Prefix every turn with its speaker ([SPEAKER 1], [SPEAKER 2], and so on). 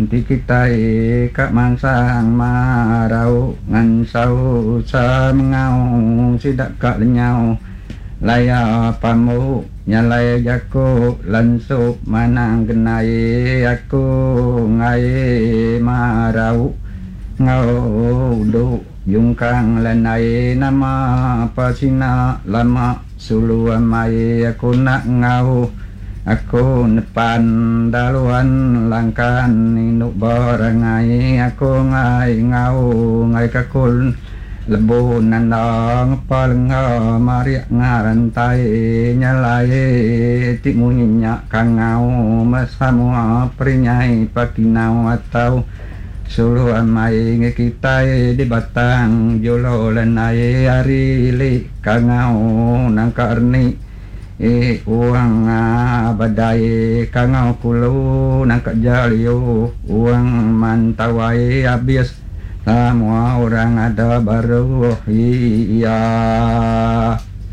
[SPEAKER 1] tikitai kak mansang marau ngan sau sa mengau sidak kak lenyau laya pamu nyalai jaku lansu manang genai aku ngai marau ngau du yungkang lanai nama pasina lama sulu amai aku nak ngau aku nepan daluan langkan inuk barangai aku ngai ngau ngai kakul lebu nandang palengga mariak ngarantai nyalai timu nyenyak kangau masamua perinyai pakinau atau sulu amai ngekitai di batang jolo lanai hari li kangau nangkarni uang badai kangau kulu nangkak jalio uang mantawai habis semua orang ada baru iya